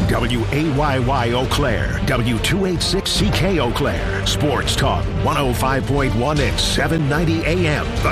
WAYY Eau Claire, W286CK Eau Claire, Sports Talk 105.1 and 790 AM. The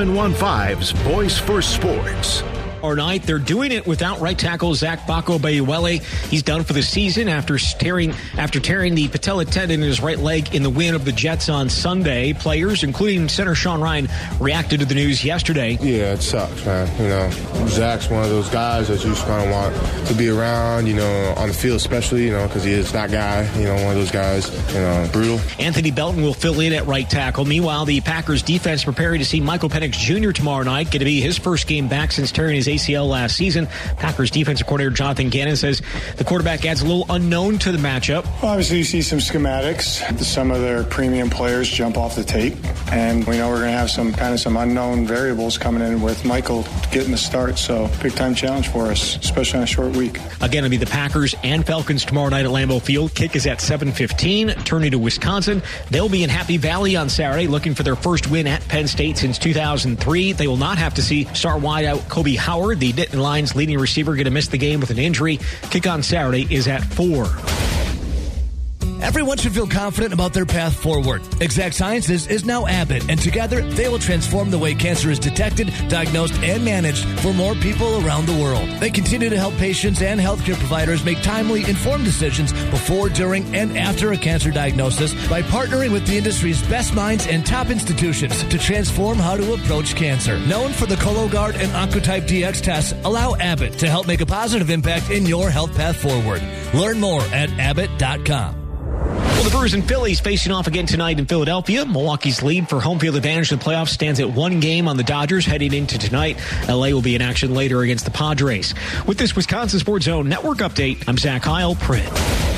715's Voice for Sports. Or night, they're doing it without right tackle Zach Bako-Bayuele. He's done for the season after tearing the patella tendon in his right leg in the win of the Jets on Sunday. Players, including center Sean Ryan, reacted to the news yesterday. Yeah, it sucks, man. You know, Zach's one of those guys that you just kind of want to be around, you know, on the field especially, you know, because he is that guy, you know, one of those guys, you know, brutal. Anthony Belton will fill in at right tackle. Meanwhile, the Packers defense preparing to see Michael Penix Jr. tomorrow night. Going to be his first game back since tearing his ACL last season. Packers defensive coordinator Jonathan Gannon says the quarterback adds a little unknown to the matchup. Obviously, you see some schematics. Some of their premium players jump off the tape, and we know we're going to have some unknown variables coming in with Michael getting the start. So big time challenge for us, especially on a short week. Again, it'll be the Packers and Falcons tomorrow night at Lambeau Field. Kick is at 7:15. Turning to Wisconsin, they'll be in Happy Valley on Saturday, looking for their first win at Penn State since 2003. They will not have to see star wideout Kobe Howard. The Denton Lions leading receiver going to miss the game with an injury. Kick on Saturday is at 4. Everyone should feel confident about their path forward. Exact Sciences is now Abbott, and together they will transform the way cancer is detected, diagnosed, and managed for more people around the world. They continue to help patients and healthcare providers make timely, informed decisions before, during, and after a cancer diagnosis by partnering with the industry's best minds and top institutions to transform how to approach cancer. Known for the Cologuard and Oncotype DX tests, allow Abbott to help make a positive impact in your health path forward. Learn more at Abbott.com. Well, the Brewers and Phillies facing off again tonight in Philadelphia. Milwaukee's lead for home field advantage in the playoffs stands at 1 game on the Dodgers heading into tonight. LA will be in action later against the Padres. With this Wisconsin Sports Zone Network update, I'm Zach Heil, Print.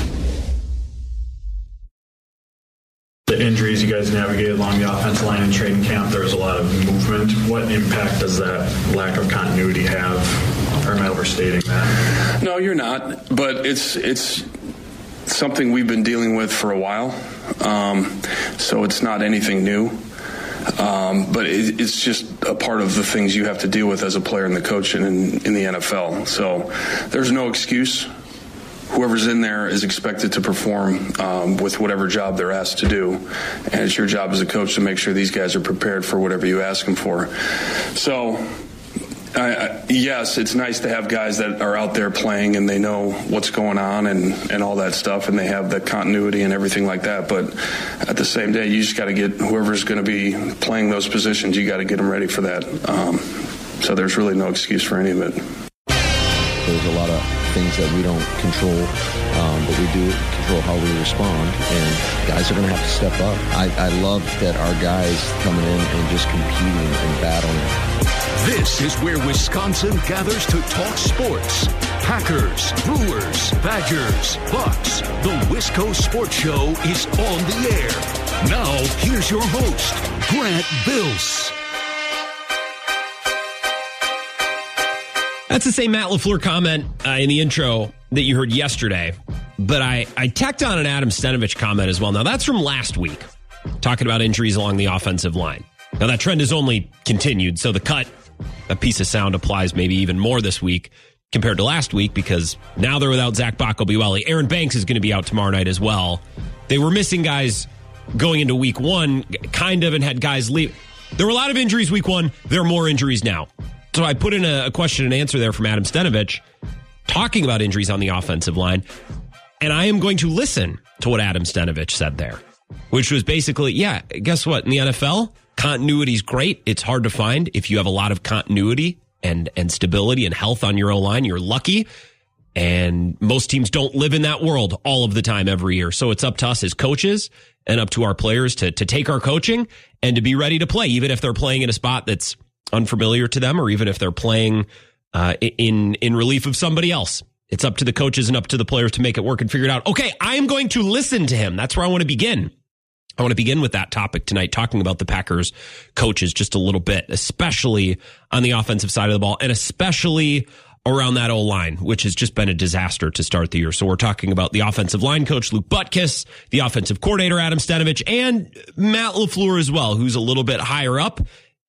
The injuries you guys navigated along the offensive line in training camp, there was a lot of movement. What impact does that lack of continuity have? Or am I overstating that? No, you're not. But it's something we've been dealing with for a while, so it's not anything new, but it's just a part of the things you have to deal with as a player and the coach in the NFL. So there's no excuse. Whoever's in there is expected to perform with whatever job they're asked to do, and it's your job as a coach to make sure these guys are prepared for whatever you ask them for. So yes, it's nice to have guys that are out there playing and they know what's going on and all that stuff, and they have the continuity and everything like that. But at the same day, you just got to get whoever's going to be playing those positions, you got to get them ready for that. So there's really no excuse for any of it. There's a lot of things that we don't control, but we do control how we respond, and guys are going to have to step up. I love that our guys coming in and just competing and battling. This is where Wisconsin gathers to talk sports. Packers, Brewers, Badgers, Bucks. The Wisco Sports Show is on the air. Now, here's your host, Grant Bills. That's the same Matt LaFleur comment in the intro that you heard yesterday, but I tacked on an Adam Stenavich comment as well. Now, that's from last week, talking about injuries along the offensive line. Now, that trend has only continued, so that piece of sound applies maybe even more this week compared to last week, because now they're without Zach Bako-Bayuele. Aaron Banks is going to be out tomorrow night as well. They were missing guys going into week one, kind of, and had guys leave. There were a lot of injuries week one. There are more injuries now. So I put in a question and answer there from Adam Stenavich talking about injuries on the offensive line. And I am going to listen to what Adam Stenavich said there, which was basically, yeah, guess what? In the NFL, continuity is great. It's hard to find. If you have a lot of continuity and stability and health on your O-line, you're lucky. And most teams don't live in that world all of the time every year. So it's up to us as coaches and up to our players to take our coaching and to be ready to play, even if they're playing in a spot that's unfamiliar to them, or even if they're playing in relief of somebody else. It's up to the coaches and up to the players to make it work and figure it out. Okay, I'm going to listen to him. That's where I want to begin. I want to begin with that topic tonight, talking about the Packers coaches just a little bit, especially on the offensive side of the ball, and especially around that O-line, which has just been a disaster to start the year. So we're talking about the offensive line coach, Luke Butkus, the offensive coordinator, Adam Stenavich, and Matt LaFleur as well, who's a little bit higher up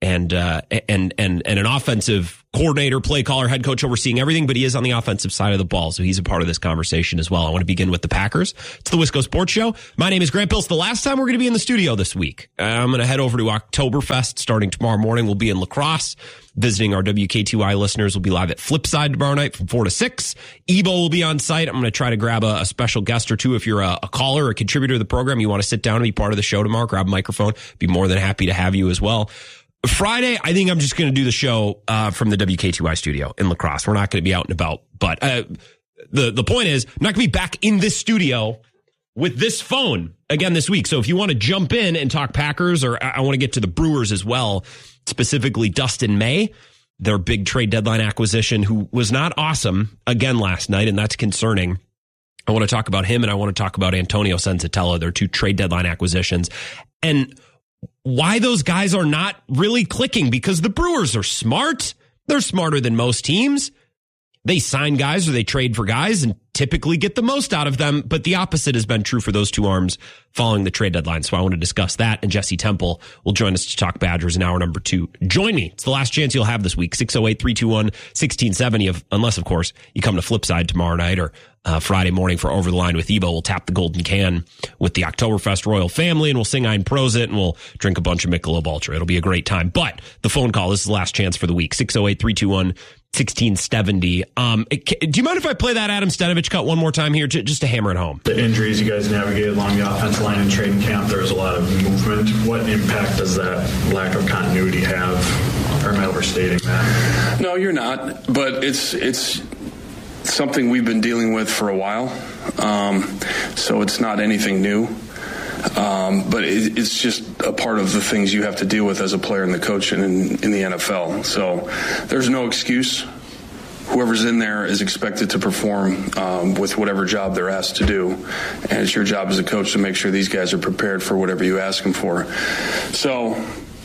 and an offensive coordinator, play caller, head coach overseeing everything, but he is on the offensive side of the ball, so he's a part of this conversation as well. I want to begin with the Packers. It's the Wisco Sports Show. My name is Grant Bills. The last time we're going to be in the studio this week. I'm going to head over to Oktoberfest starting tomorrow morning. We'll be in La Crosse, visiting our WKTY listeners. We'll be live at Flipside tomorrow night from 4 to 6. Ebo will be on site. I'm going to try to grab a special guest or two. If you're a caller or a contributor to the program, you want to sit down and be part of the show tomorrow, grab a microphone. Be more than happy to have you as well. Friday, I think I'm just going to do the show from the WKTY studio in La Crosse. We're not going to be out and about. But the point is, I'm not going to be back in this studio with this phone again this week. So if you want to jump in and talk Packers, or I want to get to the Brewers as well, specifically Dustin May, their big trade deadline acquisition, who was not awesome again last night, and that's concerning. I want to talk about him, and I want to talk about Antonio Senzatella, their two trade deadline acquisitions, and why those guys are not really clicking, because the Brewers are smart. They're smarter than most teams. They sign guys or they trade for guys and typically get the most out of them. But the opposite has been true for those two arms following the trade deadline. So I want to discuss that. And Jesse Temple will join us to talk Badgers in hour number 2. Join me. It's the last chance you'll have this week. 608-321-1670. Unless, of course, you come to Flipside tomorrow night or Friday morning for Over the Line with Ebo. We'll tap the golden can with the Oktoberfest Royal family, and we'll sing Ein Prosit, and we'll drink a bunch of Michelob Ultra. It'll be a great time. But the phone call, this is the last chance for the week. 608-321-1670. Do you mind if I play that Adam Stenavich cut one more time here, just to hammer it home? The injuries you guys navigated along the offensive line in training camp, there was a lot of movement. What impact does that lack of continuity have? Or am I overstating that? No, you're not. But it's something we've been dealing with for a while. So it's not anything new. But it's just a part of the things you have to deal with as a player and the coach in the NFL. So there's no excuse. Whoever's in there is expected to perform with whatever job they're asked to do. And it's your job as a coach to make sure these guys are prepared for whatever you ask them for. So,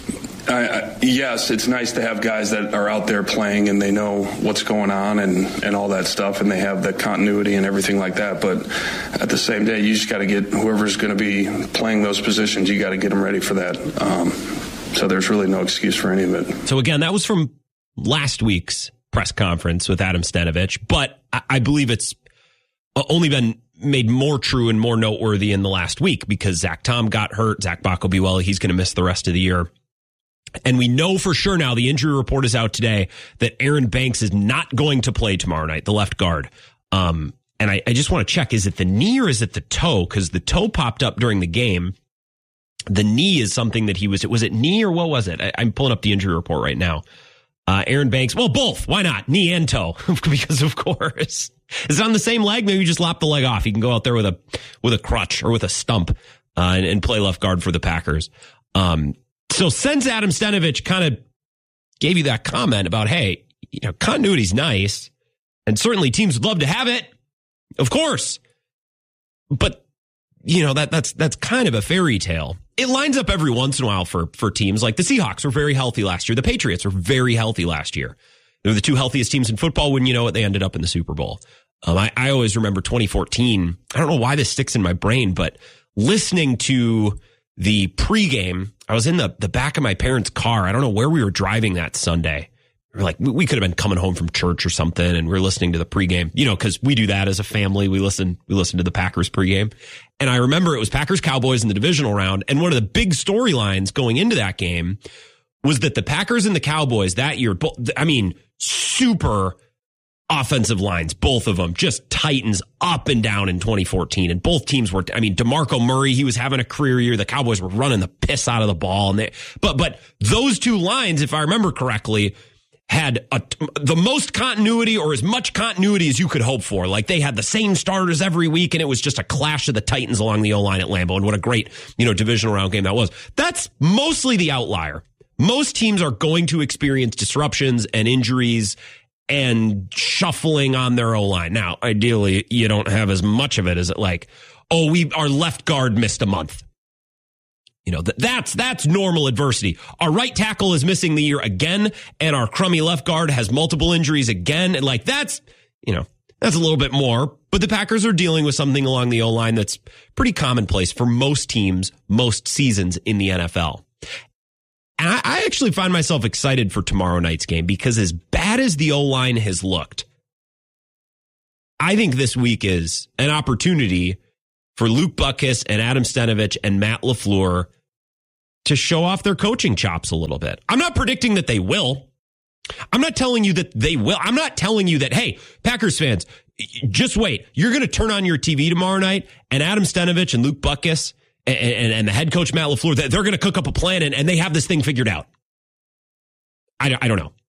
yes, it's nice to have guys that are out there playing and they know what's going on and all that stuff, and they have the continuity and everything like that. But at the same day, you just got to get whoever's going to be playing those positions, you got to get them ready for that. So there's really no excuse for any of it. So, again, that was from last week's press conference with Adam Stenavich, but I believe it's only been made more true and more noteworthy in the last week because Zach Tom got hurt. Zach Bacco-Buell, he's going to miss the rest of the year. And we know for sure now, the injury report is out today, that Aaron Banks is not going to play tomorrow night, the left guard. And I just want to check, is it the knee or is it the toe? Because the toe popped up during the game. The knee is something that was it knee or what was it? I'm pulling up the injury report right now. Aaron Banks, well, both. Why not? Knee and toe, because of course. Is it on the same leg? Maybe you just lop the leg off. He can go out there with a crutch or with a stump and play left guard for the Packers. So since Adam Stenavich kind of gave you that comment about, hey, continuity's nice, and certainly teams would love to have it, of course. But that's kind of a fairy tale. It lines up every once in a while for teams. Like the Seahawks were very healthy last year. The Patriots were very healthy last year. They were the two healthiest teams in football. When you know it, they ended up in the Super Bowl. I always remember 2014. I don't know why this sticks in my brain, but listening to the pregame, I was in the back of my parents' car. I don't know where we were driving that Sunday. We could have been coming home from church or something, and we're listening to the pregame, because we do that as a family. We listen to the Packers pregame. And I remember it was Packers Cowboys in the divisional round. And one of the big storylines going into that game was that the Packers and the Cowboys that year, super offensive lines, both of them, just titans up and down in 2014. And both teams were, DeMarco Murray, he was having a career year. The Cowboys were running the piss out of the ball. And but those two lines, if I remember correctly, had the most continuity, or as much continuity as you could hope for. Like they had the same starters every week, and it was just a clash of the Titans along the O-line at Lambeau. And what a great, divisional round game that was. That's mostly the outlier. Most teams are going to experience disruptions and injuries and shuffling on their O-line. Now, ideally, you don't have as much of it as our left guard missed a month. That's normal adversity. Our right tackle is missing the year again, and our crummy left guard has multiple injuries again. And that's a little bit more. But the Packers are dealing with something along the O-line that's pretty commonplace for most teams, most seasons in the NFL. And I actually find myself excited for tomorrow night's game because as bad as the O-line has looked, I think this week is an opportunity for Luke Butkus and Adam Stenavich and Matt LaFleur to show off their coaching chops a little bit. I'm not predicting that they will. I'm not telling you that they will. I'm not telling you that, hey, Packers fans, just wait. You're going to turn on your TV tomorrow night and Adam Stenavich and Luke Butkus and the head coach, Matt LaFleur, they're going to cook up a plan and they have this thing figured out. I don't know.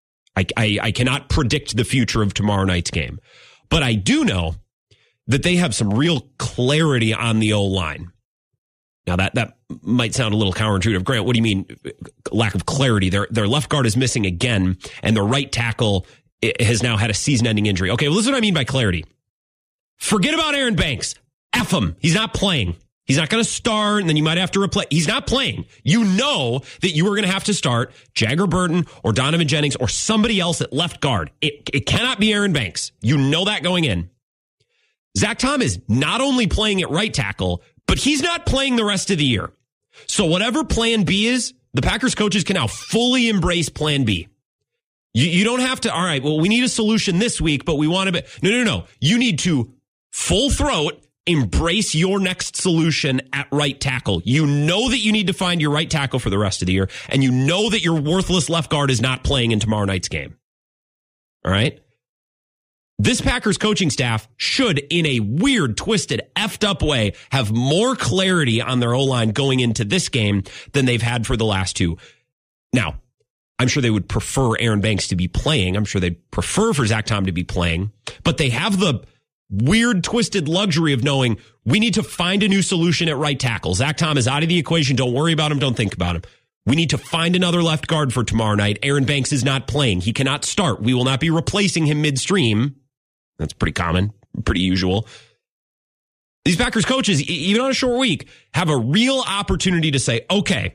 I cannot predict the future of tomorrow night's game. But I do know that they have some real clarity on the O-line. Now, that might sound a little counterintuitive. Grant, what do you mean lack of clarity? Their left guard is missing again, and their right tackle has now had a season-ending injury. Okay, well, this is what I mean by clarity. Forget about Aaron Banks. F him. He's not playing. He's not going to start, and then you might have to replace. He's not playing. You know that you are going to have to start Jagger Burton or Donovan Jennings or somebody else at left guard. It cannot be Aaron Banks. You know that going in. Zach Tom is not only playing at right tackle, but he's not playing the rest of the year. So whatever plan B is, the Packers coaches can now fully embrace plan B. You don't have to, all right, well, we need a solution this week, but we want to be, no. You need to full throat embrace your next solution at right tackle. You know that you need to find your right tackle for the rest of the year, and you know that your worthless left guard is not playing in tomorrow night's game. All right? This Packers coaching staff should, in a weird, twisted, effed up way, have more clarity on their O-line going into this game than they've had for the last two. Now, I'm sure they would prefer Aaron Banks to be playing. I'm sure they'd prefer for Zach Tom to be playing, but they have the weird, twisted luxury of knowing we need to find a new solution at right tackle. Zach Tom is out of the equation. Don't worry about him. Don't think about him. We need to find another left guard for tomorrow night. Aaron Banks is not playing. He cannot start. We will not be replacing him midstream. That's pretty common, pretty usual. These Packers coaches, even on a short week, have a real opportunity to say, okay,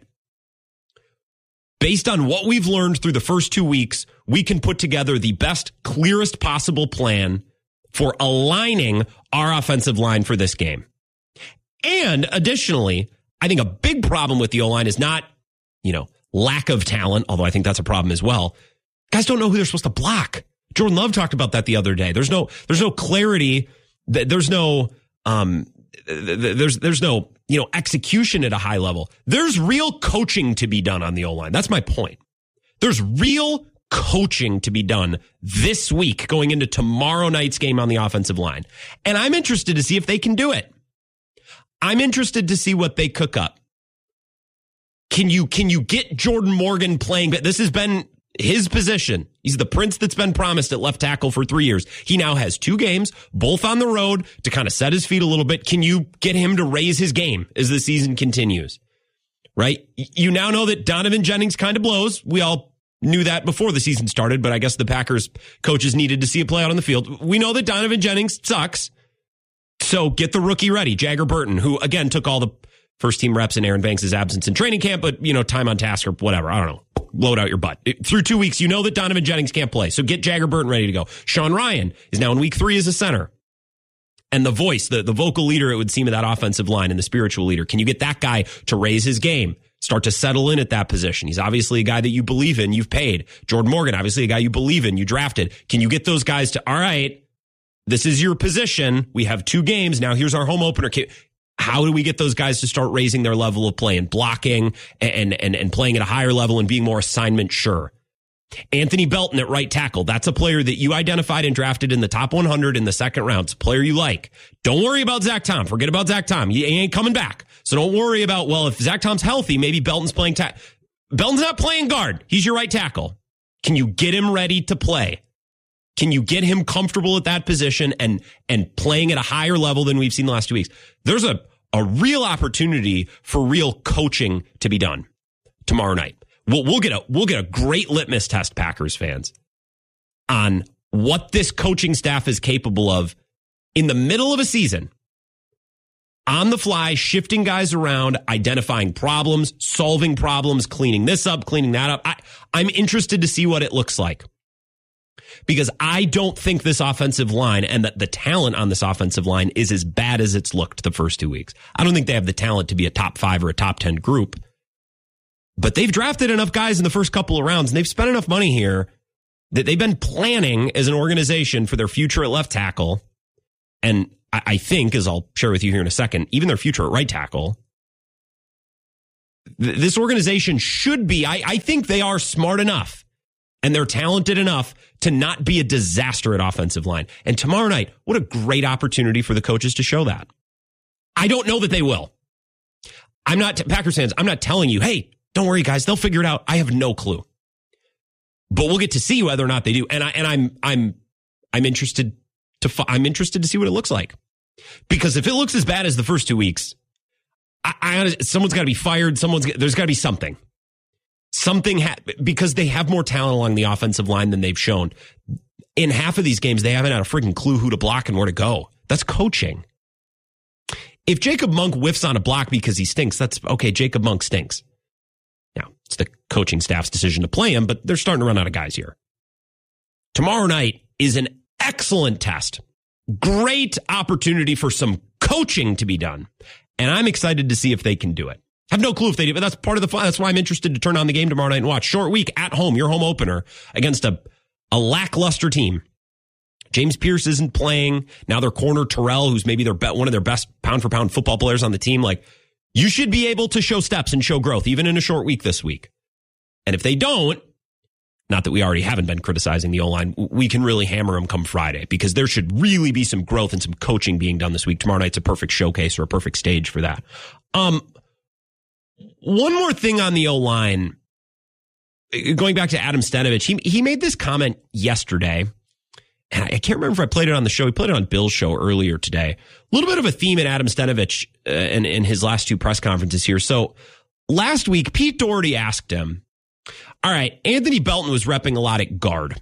based on what we've learned through the first 2 weeks, we can put together the best, clearest possible plan for aligning our offensive line for this game. And additionally, I think a big problem with the O-line is not, lack of talent, although I think that's a problem as well. Guys don't know who they're supposed to block. Jordan Love talked about that the other day. There's no clarity. There's no execution at a high level. There's real coaching to be done on the O-line. That's my point. There's real coaching to be done this week going into tomorrow night's game on the offensive line. And I'm interested to see if they can do it. I'm interested to see what they cook up. Can you get Jordan Morgan playing? But this has been his position. He's the prince that's been promised at left tackle for 3 years. He now has 2 games, both on the road, to kind of set his feet a little bit. Can you get him to raise his game as the season continues? Right? You now know that Donovan Jennings kind of blows. We all knew that before the season started, but I guess the Packers coaches needed to see it play out on the field. We know that Donovan Jennings sucks. So get the rookie ready, Jagger Burton, who again took all the first team reps in Aaron Banks' absence in training camp, but time on task or whatever. I don't know. Load out your butt. Through 2 weeks, you know that Donovan Jennings can't play. So get Jagger Burton ready to go. Sean Ryan is now in week 3 as a center. And the voice, the vocal leader, it would seem, of that offensive line and the spiritual leader. Can you get that guy to raise his game? Start to settle in at that position. He's obviously a guy that you believe in. You've paid. Jordan Morgan, obviously a guy you believe in. You drafted. Can you get those guys to, all right, this is your position. We have 2 games. Now here's our home opener. How do we get those guys to start raising their level of play and blocking and playing at a higher level and being more assignment sure? Anthony Belton at right tackle. That's a player that you identified and drafted in the top 100 in the second round. It's a player you like. Don't worry about Zach Tom. Forget about Zach Tom. He ain't coming back. So don't worry about, well, if Zach Tom's healthy, maybe Belton's playing Belton's not playing guard. He's your right tackle. Can you get him ready to play? Can you get him comfortable at that position and playing at a higher level than we've seen the last 2 weeks? There's a real opportunity for real coaching to be done tomorrow night. We'll get a great litmus test, Packers fans, on what this coaching staff is capable of in the middle of a season. On the fly, shifting guys around, identifying problems, solving problems, cleaning this up, cleaning that up. I'm interested to see what it looks like. Because I don't think this offensive line and the talent on this offensive line is as bad as it's looked the first 2 weeks. I don't think they have the talent to be a top 5 or a top 10 group. But they've drafted enough guys in the first couple of rounds, and they've spent enough money here that they've been planning as an organization for their future at left tackle. And I think, as I'll share with you here in a second, even their future at right tackle. This organization should be, I think they are smart enough and they're talented enough to not be a disaster at offensive line. And tomorrow night, what a great opportunity for the coaches to show that. I don't know that they will. I'm not, Packers fans, I'm not telling you, hey, don't worry, guys, they'll figure it out. I have no clue. But we'll get to see whether or not they do. And I'm interested to see what it looks like. Because if it looks as bad as the first 2 weeks, someone's got to be fired. There's got to be something. Because they have more talent along the offensive line than they've shown. In half of these games, they haven't had a freaking clue who to block and where to go. That's coaching. If Jacob Monk whiffs on a block because he stinks, that's okay. Jacob Monk stinks. Now, it's the coaching staff's decision to play him, but they're starting to run out of guys here. Tomorrow night is an excellent test. Great opportunity for some coaching to be done. And I'm excited to see if they can do it. I have no clue if they do, but that's part of the fun. That's why I'm interested to turn on the game tomorrow night and watch. Short week at home, your home opener against a lackluster team. James Pierce isn't playing. Now their corner Terrell, who's maybe one of their best pound-for-pound football players on the team. Like, you should be able to show steps and show growth, even in a short week this week. And if they don't, not that we already haven't been criticizing the O-line, we can really hammer them come Friday, because there should really be some growth and some coaching being done this week. Tomorrow night's a perfect showcase or a perfect stage for that. One more thing on the O-line, going back to Adam Stenavich, he made this comment yesterday, and I can't remember if I played it on the show. He played it on Bill's show earlier today. A little bit of a theme in Adam Stenavich in his last two press conferences here. So last week, Pete Doherty asked him, all right, Anthony Belton was repping a lot at guard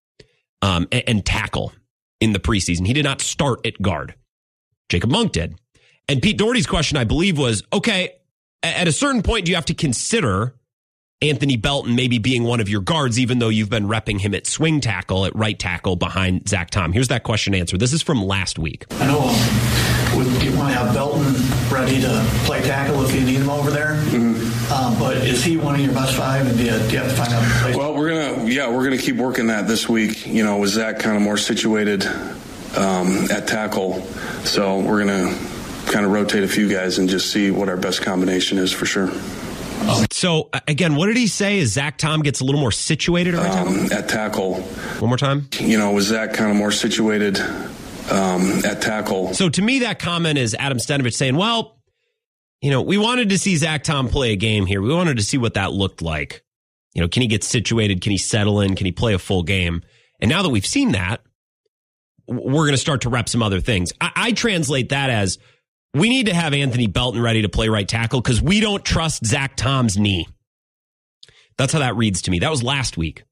and tackle in the preseason. He did not start at guard. Jacob Monk did. And Pete Doherty's question, I believe, was, okay, at a certain point, do you have to consider Anthony Belton maybe being one of your guards, even though you've been repping him at swing tackle, at right tackle behind Zach Tom? Here's that question answer. This is from last week. I know you want to have Belton ready to play tackle if you need him over there. Mm-hmm. But is he one of your best five, and do you have to find out a place? Well, we're gonna keep working that this week. You know, with Zach kind of more situated at tackle, so we're gonna kind of rotate a few guys and just see what our best combination is for sure. So, again, what did he say? Is Zach Tom gets a little more situated at tackle? One more time. You know, with Zach kind of more situated at tackle. So, to me, that comment is Adam Stenavich saying, well, you know, we wanted to see Zach Tom play a game here. We wanted to see what that looked like. You know, can he get situated? Can he settle in? Can he play a full game? And now that we've seen that, we're going to start to rep some other things. I translate that as, we need to have Anthony Belton ready to play right tackle because we don't trust Zach Tom's knee. That's how that reads to me. That was last week.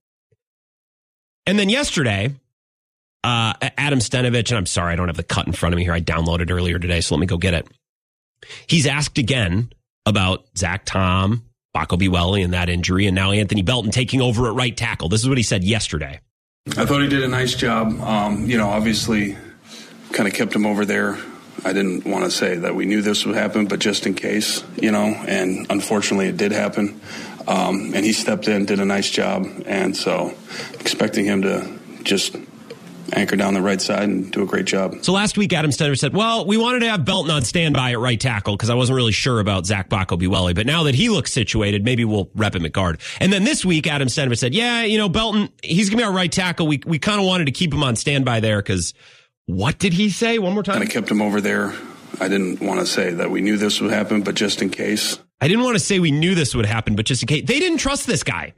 And then yesterday, Adam Stenavich, and I'm sorry, I don't have the cut in front of me here. I downloaded it earlier today, so let me go get it. He's asked again about Zach Tom, Baco Buelli, and that injury, and now Anthony Belton taking over at right tackle. This is what he said yesterday. I thought he did a nice job. You know, obviously kind of kept him over there. I didn't want to say that we knew this would happen, but just in case, you know, and unfortunately it did happen. And he stepped in, did a nice job. And so expecting him to just anchor down the right side and do a great job. So last week, Adam Stenavich said, well, we wanted to have Belton on standby at right tackle because I wasn't really sure about Zach Baco Buelli. But now that he looks situated, maybe we'll rep him at guard. And then this week, Adam Stenavich said, yeah, you know, Belton, he's going to be our right tackle. We kind of wanted to keep him on standby there because what did he say? One more time. Kind of kept him over there. I didn't want to say that we knew this would happen, but just in case. I didn't want to say we knew this would happen, but just in case. They didn't trust this guy.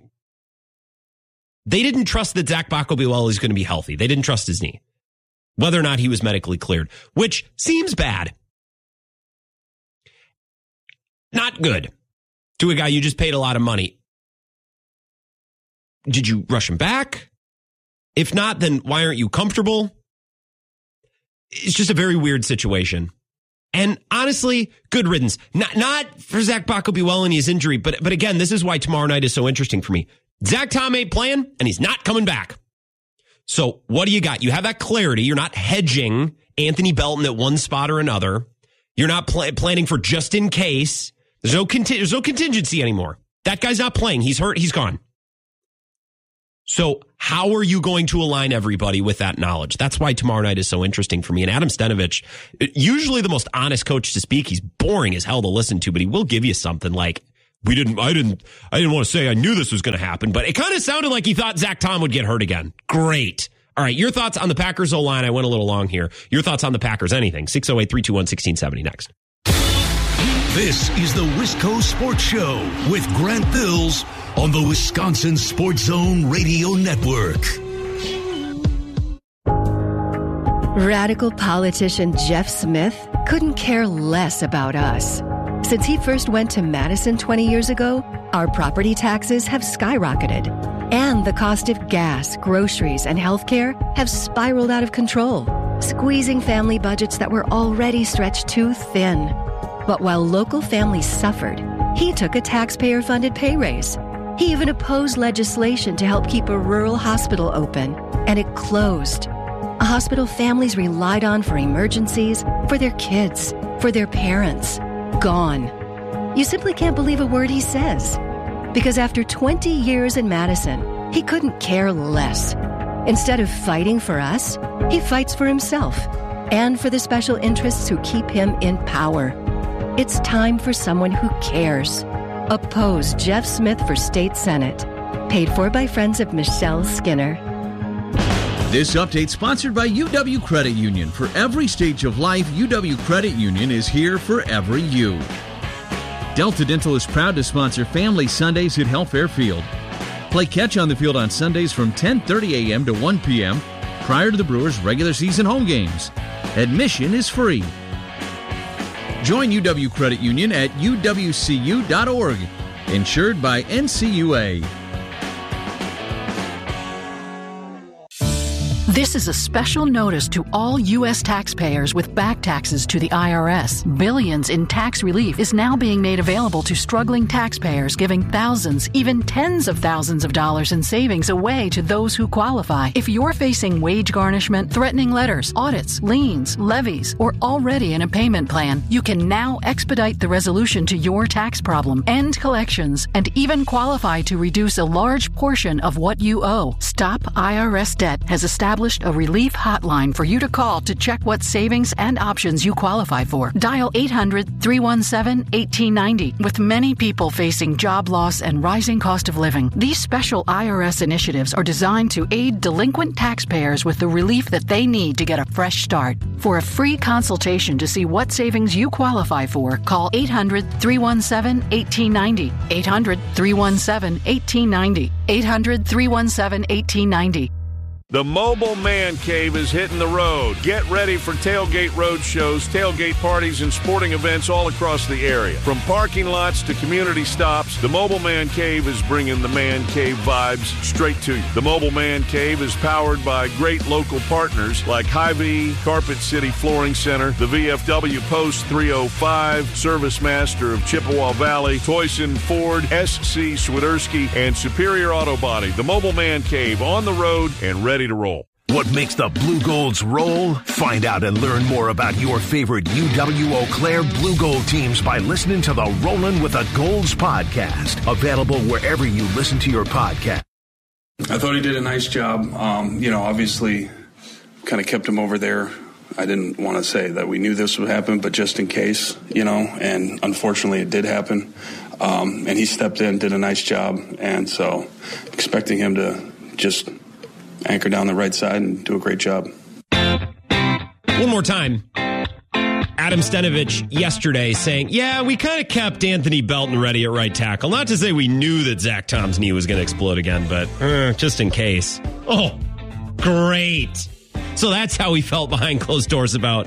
They didn't trust that Zach Baco Buelli is going to be healthy. They didn't trust his knee. Whether or not he was medically cleared, which seems bad. Not good to a guy you just paid a lot of money. Did you rush him back? If not, then why aren't you comfortable? It's just a very weird situation. And honestly, good riddance. Not for Zach Baco Buelli and his injury, but again, this is why tomorrow night is so interesting for me. Zach Tom ain't playing, and he's not coming back. So what do you got? You have that clarity. You're not hedging Anthony Belton at one spot or another. You're not planning for just in case. There's no contingency anymore. That guy's not playing. He's hurt. He's gone. So how are you going to align everybody with that knowledge? That's why tomorrow night is so interesting for me. And Adam Stenavich, usually the most honest coach to speak, he's boring as hell to listen to, but he will give you something like, I didn't want to say I knew this was going to happen, but it kind of sounded like he thought Zach Tom would get hurt again. Great. All right, your thoughts on the Packers O-line. I went a little long here. Your thoughts on the Packers, anything. 608-321-1670 next. This is the Wisco Sports Show with Grant Bills on the Wisconsin Sports Zone Radio Network. Radical politician Jeff Smith couldn't care less about us. Since he first went to Madison 20 years ago, our property taxes have skyrocketed, and the cost of gas, groceries, and healthcare have spiraled out of control, squeezing family budgets that were already stretched too thin. But while local families suffered, he took a taxpayer-funded pay raise. He even opposed legislation to help keep a rural hospital open, and it closed. A hospital families relied on for emergencies, for their kids, for their parents. Gone. You simply can't believe a word he says. Because after 20 years in Madison, he couldn't care less. Instead of fighting for us, he fights for himself and for the special interests who keep him in power. It's time for someone who cares. Oppose Jeff Smith for State Senate. Paid for by friends of Michelle Skinner. This update sponsored by UW Credit Union. For every stage of life, UW Credit Union is here for every you. Delta Dental is proud to sponsor Family Sundays at Health Fairfield. Play catch on the field on Sundays from 10:30 a.m. to 1 p.m. prior to the Brewers' regular season home games. Admission is free. Join UW Credit Union at uwcu.org. Insured by NCUA. This is a special notice to all U.S. taxpayers with back taxes to the IRS. Billions in tax relief is now being made available to struggling taxpayers, giving thousands, even tens of thousands of dollars in savings away to those who qualify. If you're facing wage garnishment, threatening letters, audits, liens, levies, or already in a payment plan, you can now expedite the resolution to your tax problem, end collections, and even qualify to reduce a large portion of what you owe. Stop IRS Debt has established a relief hotline for you to call to check what savings and options you qualify for. Dial 800-317-1890. With many people facing job loss and rising cost of living, these special IRS initiatives are designed to aid delinquent taxpayers with the relief that they need to get a fresh start. For a free consultation to see what savings you qualify for, call 800-317-1890. 800-317-1890. 800-317-1890. The Mobile Man Cave is hitting the road. Get ready for tailgate road shows, tailgate parties, and sporting events all across the area. From parking lots to community stops, the Mobile Man Cave is bringing the Man Cave vibes straight to you. The Mobile Man Cave is powered by great local partners like Hy-Vee, Carpet City Flooring Center, the VFW Post 305, Service Master of Chippewa Valley, Toyson Ford, SC Swiderski, and Superior Auto Body. The Mobile Man Cave on the road and ready to roll. What makes the Blue Golds roll? Find out and learn more about your favorite UW Eau Claire Blue Gold teams by listening to the Rollin' with the Golds podcast. Available wherever you listen to your podcast. I thought he did a nice job. Obviously kind of kept him over there. I didn't want to say that we knew this would happen, but just in case, and unfortunately it did happen. And he stepped in, did a nice job. And so expecting him to just anchor down the right side and do a great job. One more time. Adam Stenavich yesterday saying, we kind of kept Anthony Belton ready at right tackle. Not to say we knew that Zach Tom's knee was going to explode again, but just in case. Oh, great. So that's how he felt behind closed doors about,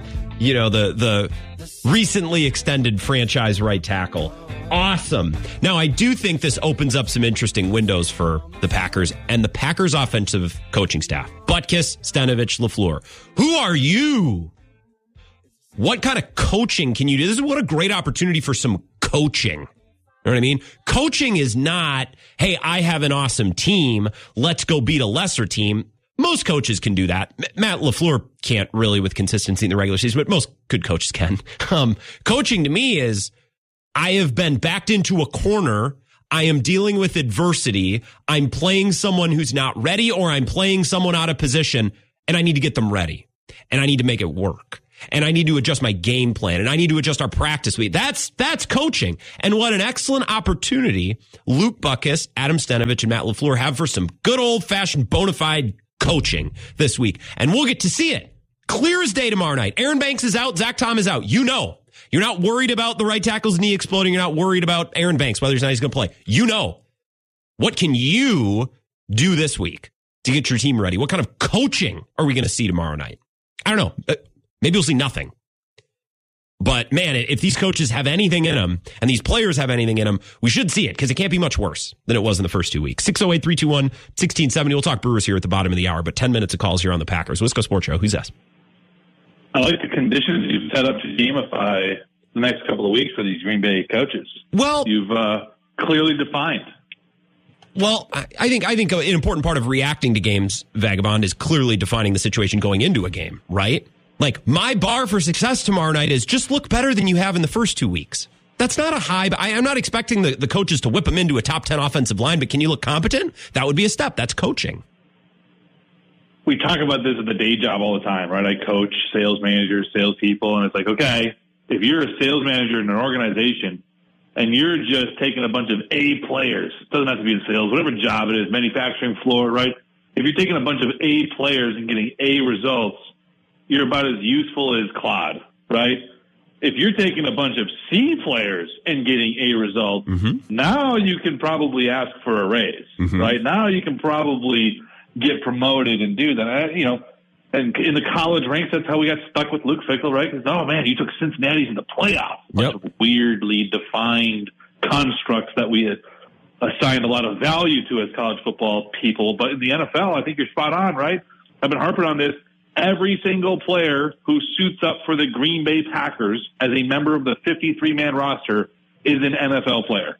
the recently extended franchise right tackle. Awesome. Now, I do think this opens up some interesting windows for the Packers and the Packers offensive coaching staff. Butkus, Stenavich, LaFleur. Who are you? What kind of coaching can you do? This is what a great opportunity for some coaching. You know what I mean? Coaching is not, hey, I have an awesome team. Let's go beat a lesser team. Most coaches can do that. Matt LaFleur can't really with consistency in the regular season, but most good coaches can. Coaching to me is, I have been backed into a corner. I am dealing with adversity. I'm playing someone who's not ready, or I'm playing someone out of position, and I need to get them ready. And I need to make it work. And I need to adjust my game plan, and I need to adjust our practice week. That's coaching. And what an excellent opportunity Luke Butkus, Adam Stenavich, and Matt LaFleur have for some good old-fashioned bona fide coaching this week. And we'll get to see it clear as day tomorrow night. Aaron Banks is out. Zach Tom is out. You know. You're not worried about the right tackle's knee exploding. You're not worried about Aaron Banks, whether he's going to play. You know. What can you do this week to get your team ready? What kind of coaching are we going to see tomorrow night? I don't know. Maybe we'll see nothing. But, man, if these coaches have anything in them and these players have anything in them, we should see it, because it can't be much worse than it was in the first 2 weeks. 608-321-1670. We'll talk Brewers here at the bottom of the hour, but 10 minutes of calls here on the Packers. Wisco Sports Show. Who's this? I like the conditions you've set up to gamify the next couple of weeks for these Green Bay coaches. Well, you've clearly defined. Well, I think an important part of reacting to games, Vagabond, is clearly defining the situation going into a game, right? Like, my bar for success tomorrow night is just look better than you have in the first 2 weeks. That's not a high. I'm not expecting the coaches to whip them into a top 10 offensive line, but can you look competent? That would be a step. That's coaching. We talk about this at the day job all the time, right? I coach sales managers, salespeople, and it's like, okay, if you're a sales manager in an organization and you're just taking a bunch of A players, it doesn't have to be in sales, whatever job it is, manufacturing floor, right? If you're taking a bunch of A players and getting A results, you're about as useful as Claude, right? If you're taking a bunch of C players and getting A results, now you can probably ask for a raise, right? Now you can probably get promoted and do that. And in the college ranks, that's how we got stuck with Luke Fickell, right? Because, oh, man, you took Cincinnati's in the playoffs. A bunch of weirdly defined constructs that we had assigned a lot of value to as college football people. But in the NFL, I think you're spot on, right? I've been harping on this. Every single player who suits up for the Green Bay Packers as a member of the 53-man roster is an NFL player.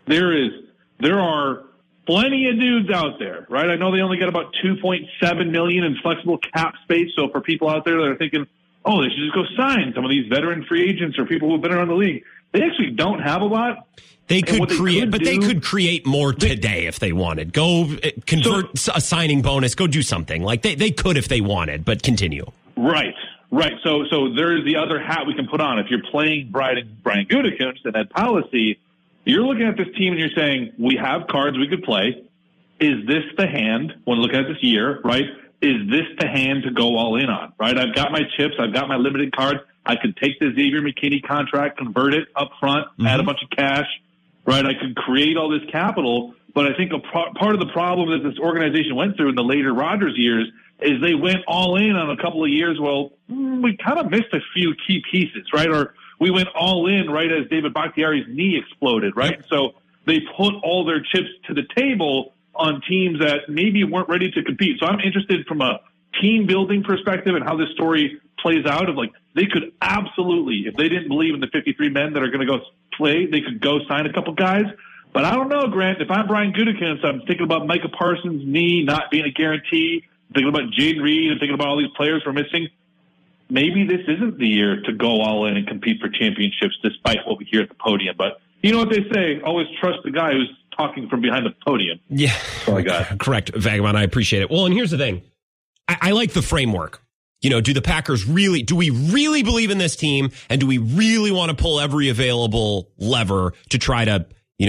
There are plenty of dudes out there, right? I know they only get about $2.7 million in flexible cap space. So for people out there that are thinking, oh, they should just go sign some of these veteran free agents or people who've been around the league, they actually don't have a lot. They could create more today if they wanted. Go convert a signing bonus. Go do something. Like they could if they wanted, but continue. Right. So there's the other hat we can put on. If you're playing Brian Gutekunst and that policy, you're looking at this team and you're saying, we have cards we could play. Is this the hand, when looking at this year, right? Is this the hand to go all in on, right? I've got my chips. I've got my limited cards. I could take the Xavier McKinney contract, convert it up front, add a bunch of cash, right? I could create all this capital. But I think part of the problem that this organization went through in the later Rodgers years is they went all in on a couple of years. Well, we kind of missed a few key pieces, right? Or we went all in right as David Bakhtiari's knee exploded, right? So they put all their chips to the table on teams that maybe weren't ready to compete. So I'm interested from a team building perspective and how this story plays out of like, they could absolutely, if they didn't believe in the 53 men that are going to go play, they could go sign a couple guys. But I don't know, Grant, if I'm Brian Gutekunst, I'm thinking about Micah Parsons' knee not being a guarantee. I'm thinking about Jaden Reed. I'm thinking about all these players we're missing. Maybe this isn't the year to go all in and compete for championships despite what we hear at the podium. But you know what they say, always trust the guy who's talking from behind the podium. Yeah. That's all I got. Correct, Vagabond. I appreciate it. Well, and here's the thing. I like the framework. Do the Packers do we really believe in this team? And do we really want to pull every available lever to try to,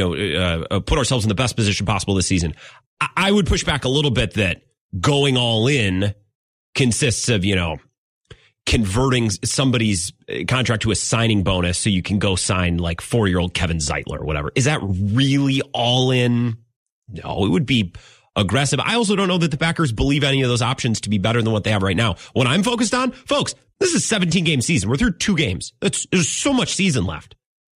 put ourselves in the best position possible this season? I would push back a little bit that going all in consists of, converting somebody's contract to a signing bonus so you can go sign like 4-year-old Kevin Zeitler or whatever. Is that really all in? No, it would be aggressive. I also don't know that the Packers believe any of those options to be better than what they have right now. What I'm focused on, folks, this is a 17-game season. We're through 2 games. There's so much season left.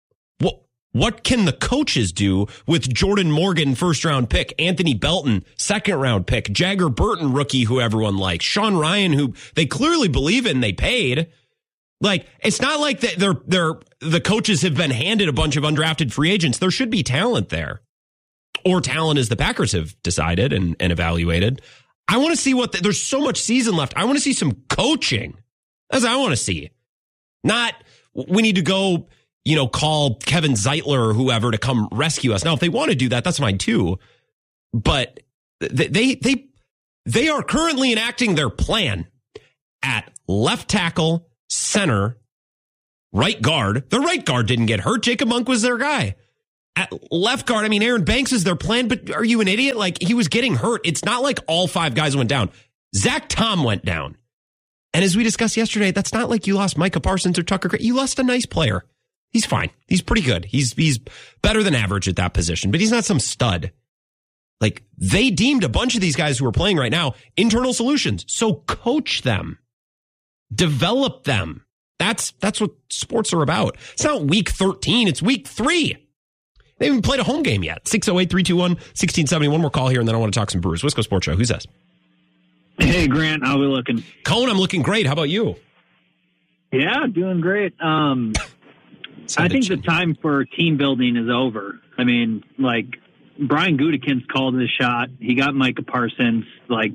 What can the coaches do with Jordan Morgan, first-round pick, Anthony Belton, second-round pick, Jagger Burton, rookie, who everyone likes, Sean Ryan, who they clearly believe in, they paid. Like, it's not like that the coaches have been handed a bunch of undrafted free agents. There should be talent there. Or talent as the Packers have decided and evaluated. I want to see there's so much season left. I want to see some coaching. That's what I want to see. Not, we need to go call Kevin Zeitler or whoever to come rescue us. Now, if they want to do that, that's fine too. But they are currently enacting their plan at left tackle, center, right guard. The right guard didn't get hurt. Jacob Monk was their guy. At left guard, Aaron Banks is their plan, but are you an idiot? He was getting hurt. It's not like all 5 guys went down. Zach Tom went down. And as we discussed yesterday, that's not like you lost Micah Parsons or Tucker. You lost a nice player. He's fine. He's pretty good. He's better than average at that position, but he's not some stud. They deemed a bunch of these guys who are playing right now internal solutions. So coach them. Develop them. That's what sports are about. It's not week 13. It's week 3. They haven't played a home game yet. 608-321-1670. One more call here, and then I want to talk some Brewers. Wisco Sports Show. Who's this? Hey, Grant. How we looking? Cone, I'm looking great. How about you? Yeah, doing great. I think the time for team building is over. Brian Gutekunst called the shot. He got Micah Parsons.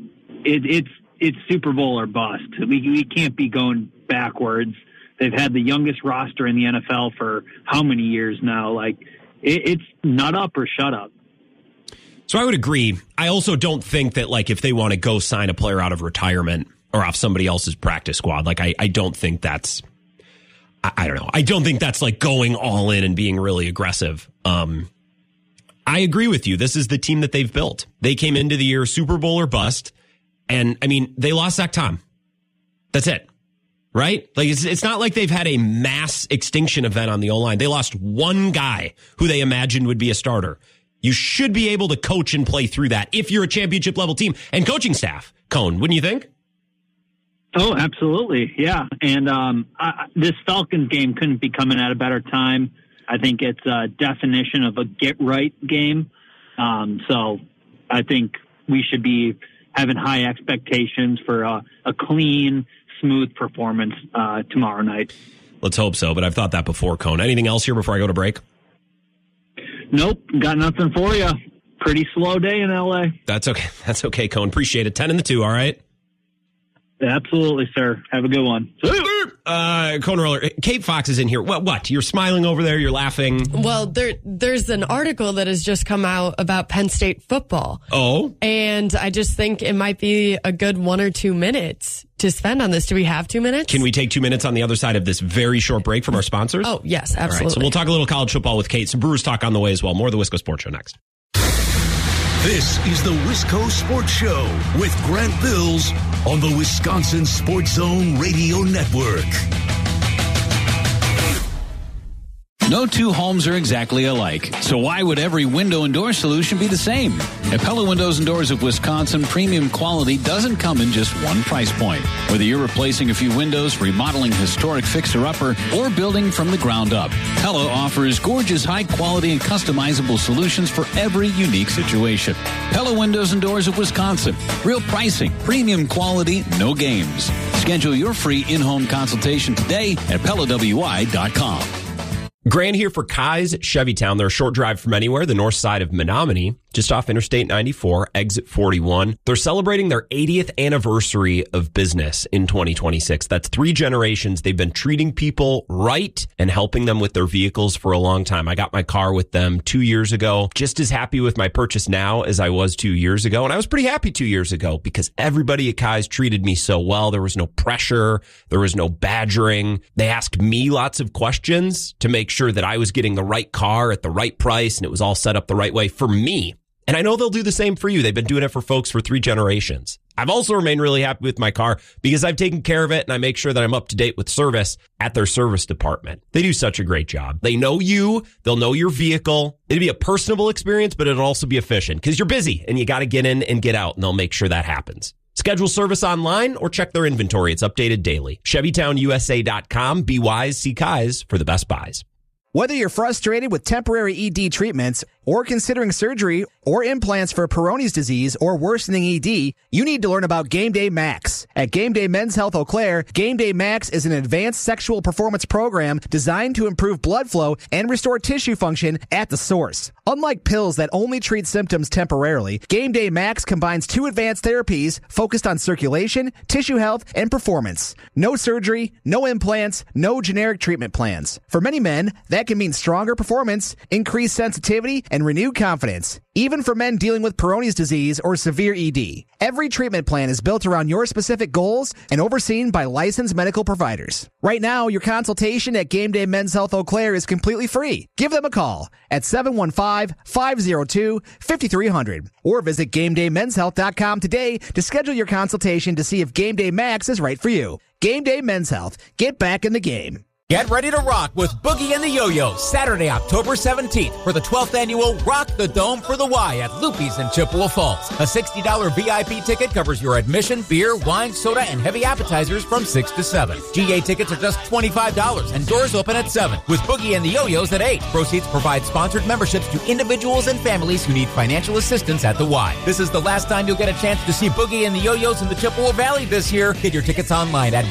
It's Super Bowl or bust. We can't be going backwards. They've had the youngest roster in the NFL for how many years now? It's nut up or shut up. So I would agree. I also don't think that if they want to go sign a player out of retirement or off somebody else's practice squad, I don't think that's, I don't know. I don't think that's going all in and being really aggressive. I agree with you. This is the team that they've built. They came into the year Super Bowl or bust. And they lost Zach Tom. That's it. Right? It's not like they've had a mass extinction event on the O-line. They lost one guy who they imagined would be a starter. You should be able to coach and play through that if you're a championship level team and coaching staff. Cone, wouldn't you think? Oh, absolutely. Yeah. And this Falcons game couldn't be coming at a better time. I think it's a definition of a get-right game. So I think we should be having high expectations for a clean, smooth performance tomorrow night. Let's hope so, but I've thought that before, Cone. Anything else here before I go to break? Nope, got nothing for you. Pretty slow day in L.A. That's okay, Cone. Appreciate it. 10 and the 2, all right? Absolutely, sir. Have a good one. Cone Roller, Kate Fox is in here. What? You're smiling over there. You're laughing. Well, there's an article that has just come out about Penn State football. Oh? And I just think it might be a good 1 or 2 minutes to spend on this. Do we have 2 minutes? Can we take 2 minutes on the other side of this very short break from our sponsors? Oh, yes, absolutely. All right, so we'll talk a little college football with Kate. Some Brewers talk on the way as well. More of the Wisco Sports Show next. This is the Wisco Sports Show with Grant Bills on the Wisconsin Sports Zone Radio Network. No two homes are exactly alike, so why would every window and door solution be the same? At Pella Windows and Doors of Wisconsin, premium quality doesn't come in just one price point. Whether you're replacing a few windows, remodeling a historic fixer-upper, or building from the ground up, Pella offers gorgeous, high-quality, and customizable solutions for every unique situation. Pella Windows and Doors of Wisconsin. Real pricing, premium quality, no games. Schedule your free in-home consultation today at PellaWI.com. Grant here for Kai's Chevytown. They're a short drive from anywhere, the north side of Menominee, just off Interstate 94, exit 41. They're celebrating their 80th anniversary of business in 2026. That's 3 generations. They've been treating people right and helping them with their vehicles for a long time. I got my car with them 2 years ago. Just as happy with my purchase now as I was 2 years ago. And I was pretty happy 2 years ago because everybody at Kai's treated me so well. There was no pressure. There was no badgering. They asked me lots of questions to make sure that I was getting the right car at the right price and it was all set up the right way for me. And I know they'll do the same for you. They've been doing it for folks for 3 generations. I've also remained really happy with my car because I've taken care of it and I make sure that I'm up to date with service at their service department. They do such a great job. They know you. They'll know your vehicle. It'll be a personable experience, but it'll also be efficient because you're busy and you got to get in and get out and they'll make sure that happens. Schedule service online or check their inventory. It's updated daily. ChevytownUSA.com. Be wise. See Kai's for the best buys. Whether you're frustrated with temporary ED treatments or considering surgery or implants for Peyronie's disease or worsening ED, you need to learn about Game Day Max. At Game Day Men's Health Eau Claire, Game Day Max is an advanced sexual performance program designed to improve blood flow and restore tissue function at the source. Unlike pills that only treat symptoms temporarily, Game Day Max combines 2 advanced therapies focused on circulation, tissue health, and performance. No surgery, no implants, no generic treatment plans. For many men, that That can mean stronger performance, increased sensitivity, and renewed confidence, even for men dealing with Peyronie's disease or severe ED. Every treatment plan is built around your specific goals and overseen by licensed medical providers. Right now, your consultation at Game Day Men's Health Eau Claire is completely free. Give them a call at 715-502-5300 or visit GameDayMen'sHealth.com today to schedule your consultation to see if Game Day Max is right for you. Game Day Men's Health. Get back in the game. Get ready to rock with Boogie and the Yo-Yos Saturday, October 17th for the 12th annual Rock the Dome for the Y at Loopy's in Chippewa Falls. A $60 VIP ticket covers your admission, beer, wine, soda, and heavy appetizers from 6 to 7. GA tickets are just $25 and doors open at 7 with Boogie and the Yo-Yos at 8. Proceeds provide sponsored memberships to individuals and families who need financial assistance at the Y. This is the last time you'll get a chance to see Boogie and the Yo-Yos in the Chippewa Valley this year. Get your tickets online at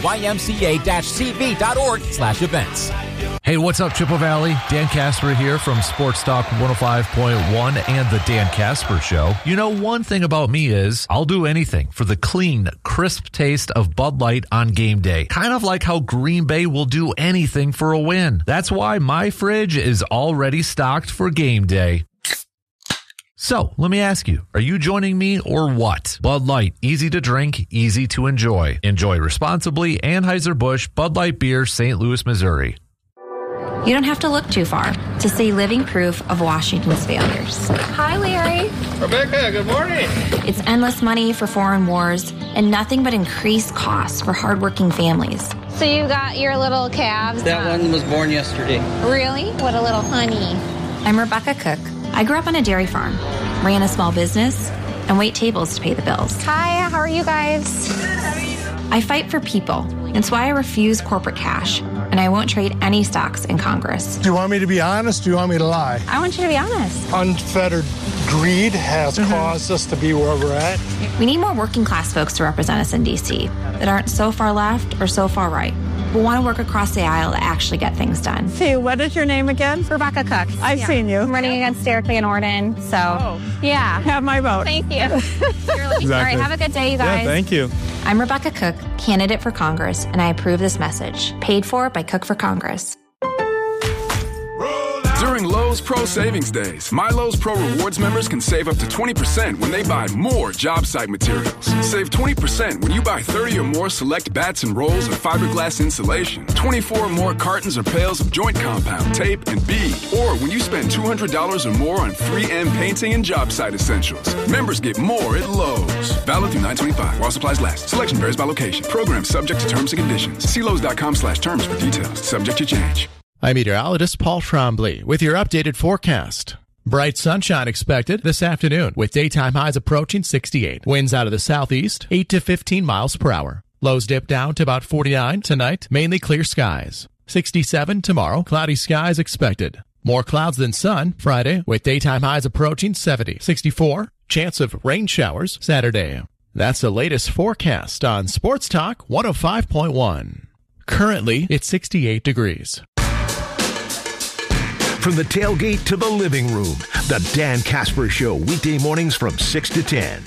ymca-cv.org/events. Hey, what's up, Chippewa Valley? Dan Casper here from Sports Talk 105.1 and the Dan Casper Show. You know, one thing about me is I'll do anything for the clean, crisp taste of Bud Light on game day. Kind of like how Green Bay will do anything for a win. That's why my fridge is already stocked for game day. So, let me ask you, are you joining me or what? Bud Light, easy to drink, easy to enjoy. Enjoy responsibly. Anheuser-Busch Bud Light Beer, St. Louis, Missouri. You don't have to look too far to see living proof of Washington's failures. Hi, Larry. Rebecca, good morning. It's endless money for foreign wars and nothing but increased costs for hardworking families. So you got your little calves? That one was born yesterday. Really? What a little honey. I'm Rebecca Cook. I grew up on a dairy farm, ran a small business, and wait tables to pay the bills. Hi, how are you guys? I fight for people. It's why I refuse corporate cash, and I won't trade any stocks in Congress. Do you want me to be honest? Do you want me to lie? I want you to be honest. Unfettered greed has caused us to be where we're at. We need more working class folks to represent us in D.C. that aren't so far left or so far right. We want to work across the aisle to actually get things done. See, what is your name again? Rebecca Cook. I've seen you. I'm running against Derek Van Orden, so yeah. Have my vote. Thank you. Exactly. All right, have a good day, you guys. Yeah, thank you. I'm Rebecca Cook, candidate for Congress, and I approve this message. Paid for by Cook for Congress. During Lowe's Pro Savings Days, My Lowe's Pro Rewards members can save up to 20% when they buy more job site materials. Save 20% when you buy 30 or more select bats and rolls of fiberglass insulation, 24 or more cartons or pails of joint compound, tape, and bead, or when you spend $200 or more on 3M painting and job site essentials. Members get more at Lowe's. Valid through 9/25 while supplies last. Selection varies by location. Program subject to terms and conditions. See Lowe's.com/terms for details. Subject to change. I'm meteorologist Paul Trombley with your updated forecast. Bright sunshine expected this afternoon with daytime highs approaching 68. Winds out of the southeast, 8 to 15 miles per hour. Lows dip down to about 49 tonight, mainly clear skies. 67 tomorrow, cloudy skies expected. More clouds than sun Friday with daytime highs approaching 70. 64, chance of rain showers Saturday. That's the latest forecast on Sports Talk 105.1. Currently, it's 68 degrees. From the tailgate to the living room, the Dan Casper Show, weekday mornings from 6 to 10.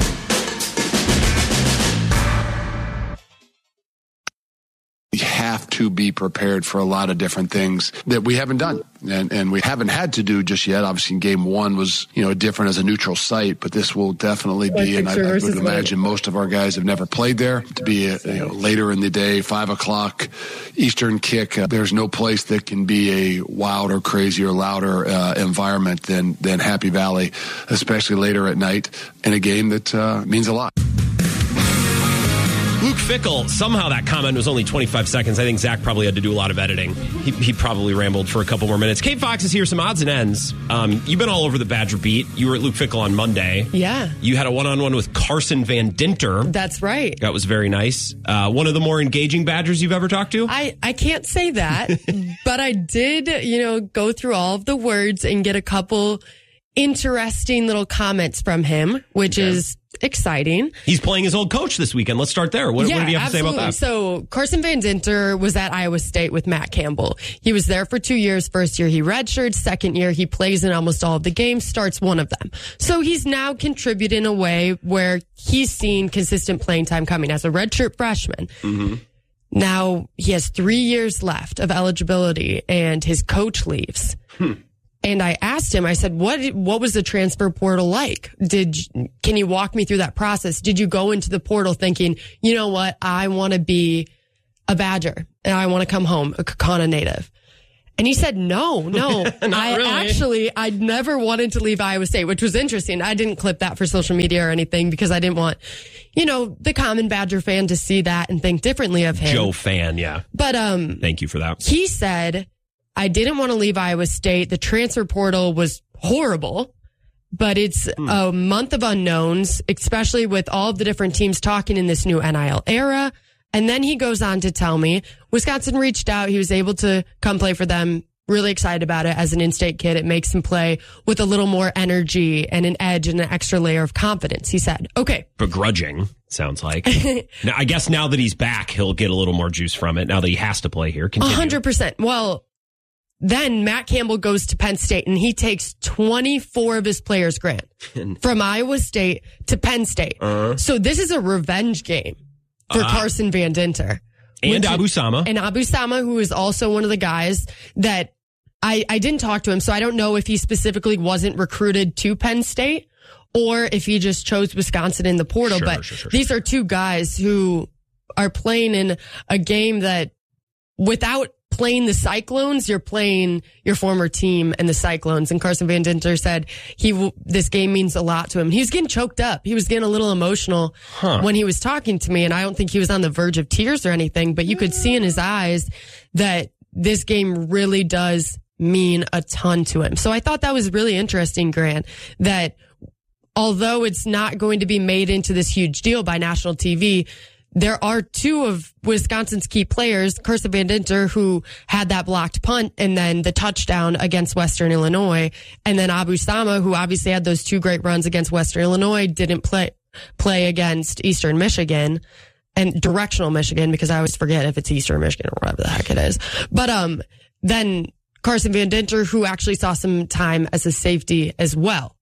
We have to be prepared for a lot of different things that we haven't done and we haven't had to do just yet. Obviously, game one was, different as a neutral site, but this will definitely be, and I would imagine most of our guys have never played there, to be later in the day, 5 o'clock Eastern kick. There's no place that can be a wilder, crazier, louder environment than Happy Valley, especially later at night in a game that means a lot. Luke Fickell, somehow that comment was only 25 seconds. I think Zach probably had to do a lot of editing. He probably rambled for a couple more minutes. Kate Fox is here, some odds and ends. You've been all over the Badger beat. You were at Luke Fickell on Monday. Yeah. You had a one-on-one with Carson Van Dinter. That's right. That was very nice. One of the more engaging Badgers you've ever talked to? I can't say that, but I did, go through all of the words and get a couple interesting little comments from him, which is exciting. He's playing his old coach this weekend. Let's start there. What did he have to say about that? So Carson Van Dinter was at Iowa State with Matt Campbell. He was there for 2 years. First year he redshirts. Second year he plays in almost all of the games, starts one of them. So he's now contributed in a way where he's seen consistent playing time coming as a redshirt freshman. Mm-hmm. Now he has 3 years left of eligibility and his coach leaves. And I asked him, I said, what was the transfer portal like? Can you walk me through that process? Did you go into the portal thinking, you know what, I want to be a Badger and I want to come home, a Kaukauna native? And he said, no. I'd never wanted to leave Iowa State, which was interesting. I didn't clip that for social media or anything because I didn't want, the common Badger fan to see that and think differently of him. Joe fan, yeah. But thank you for that. He said, I didn't want to leave Iowa State. The transfer portal was horrible, but it's a month of unknowns, especially with all of the different teams talking in this new NIL era. And then he goes on to tell me Wisconsin reached out. He was able to come play for them. Really excited about it as an in-state kid. It makes him play with a little more energy and an edge and an extra layer of confidence. He said, okay. Begrudging, sounds like. Now, I guess now that he's back, he'll get a little more juice from it now that he has to play here. Continue. 100%. Well, then Matt Campbell goes to Penn State and he takes 24 of his players, Grant, from Iowa State to Penn State. So this is a revenge game for Carson Van Dinter. And Abu Sama. And Abu Sama, who is also one of the guys that I didn't talk to him, so I don't know if he specifically wasn't recruited to Penn State or if he just chose Wisconsin in the portal. These are two guys who are playing in a game that without playing the Cyclones, you're playing your former team and the Cyclones. And Carson Van Dinter said this game means a lot to him. He was getting choked up. He was getting a little emotional when he was talking to me. And I don't think he was on the verge of tears or anything, but you could see in his eyes that this game really does mean a ton to him. So I thought that was really interesting, Grant, that although it's not going to be made into this huge deal by national TV, there are two of Wisconsin's key players, Carson Van Dinter, who had that blocked punt and then the touchdown against Western Illinois. And then Abu Sama, who obviously had those two great runs against Western Illinois, didn't play against Eastern Michigan and directional Michigan, because I always forget if it's Eastern Michigan or whatever the heck it is. But then Carson Van Dinter, who actually saw some time as a safety as well.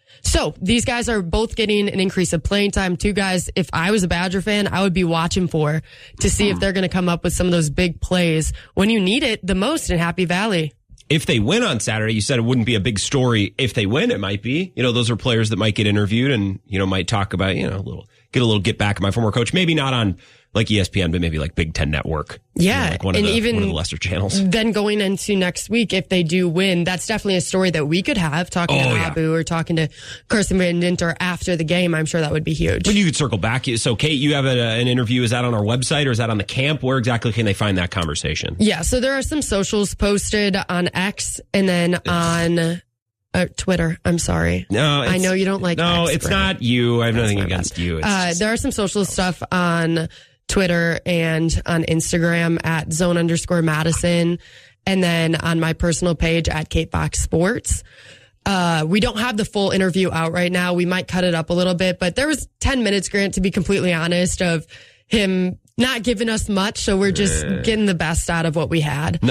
So these guys are both getting an increase of playing time. Two guys, if I was a Badger fan, I would be watching for to see if they're going to come up with some of those big plays when you need it the most in Happy Valley. If they win on Saturday, you said it wouldn't be a big story. If they win, it might be. Those are players that might get interviewed and, might talk about, get a little get back at my former coach. Maybe not on like ESPN, but maybe like Big Ten Network. Yeah. Like one of the lesser channels. Then going into next week, if they do win, that's definitely a story that we could have talking to Abu or talking to Carson Van Dinter after the game. I'm sure that would be huge. But you could circle back. So Kate, you have an interview. Is that on our website or is that on the camp? Where exactly can they find that conversation? Yeah. So there are some socials posted on X and then on Twitter. I'm sorry. No, I know you don't like No, X, it's Brent. not you. I have nothing against you. There are some social stuff on Twitter and on Instagram at @zone_Madison. And then on my personal page at Kate Fox Sports. We don't have the full interview out right now. We might cut it up a little bit, but there was 10 minutes, Grant, to be completely honest, of him not giving us much. So we're just getting the best out of what we had.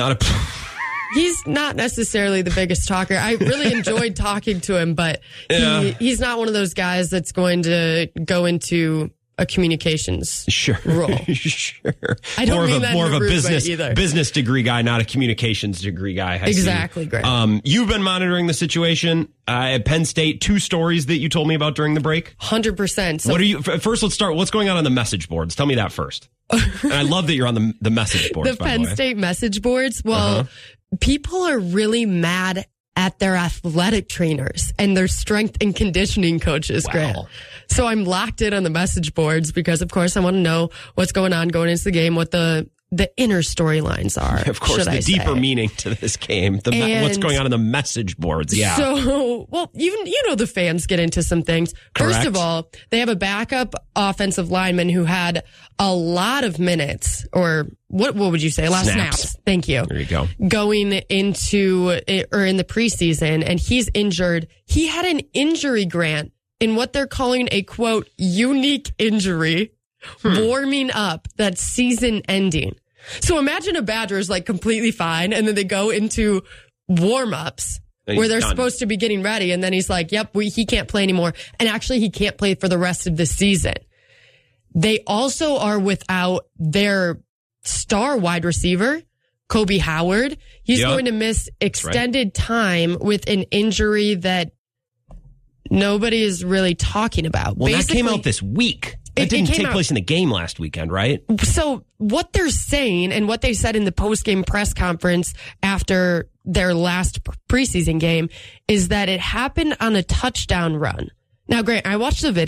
He's not necessarily the biggest talker. I really enjoyed talking to him, but he's not one of those guys that's going to go into a communications role. Sure. I don't mean that more in of a either. business degree guy, not a communications degree guy. Exactly, Greg. You've been monitoring the situation at Penn State. 2 stories that you told me about during the break. 100%. So, what are you? First, let's start. What's going on the message boards? Tell me that first. And I love that you're on the message boards. The Penn State message boards. Well, people are really mad at their athletic trainers and their strength and conditioning coaches, Grant. So I'm locked in on the message boards because, of course, I want to know what's going on going into the game, what the inner storylines are. Of course, the deeper meaning to this game, what's going on in the message boards. Yeah. So, well, you know the fans get into some things. Correct. First of all, they have a backup offensive lineman who had a lot of minutes, or what would you say? A lot of snaps. Thank you. There you go. Going into or in the preseason, and he's injured. He had an injury, Grant, in what they're calling a, quote, unique injury, warming up, that's season ending. So imagine a Badger is like completely fine, and then they go into warm-ups where they're supposed to be getting ready, and then he's like, yep, he can't play anymore. And actually, he can't play for the rest of the season. They also are without their star wide receiver, Kobe Howard. He's going to miss extended time with an injury that nobody is really talking about. Well, that came out this week. It didn't take place in the game last weekend, right? So what they're saying and what they said in the post-game press conference after their last preseason game is that it happened on a touchdown run. Now, Grant, I watched the video.